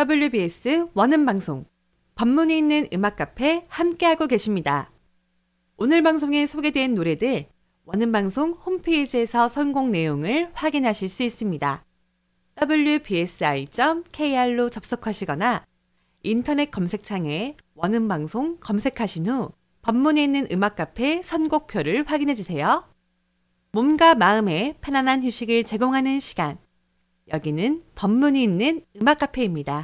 WBS 원음방송 법문이 있는 음악 카페 함께하고 계십니다. 오늘 방송에 소개된 노래들 원음방송 홈페이지에서 선곡 내용을 확인하실 수 있습니다. wbsi.kr로 접속하시거나 인터넷 검색창에 원음방송 검색하신 후 법문이 있는 음악 카페 선곡표를 확인해 주세요. 몸과 마음에 편안한 휴식을 제공하는 시간. 여기는 법문이 있는 음악 카페입니다.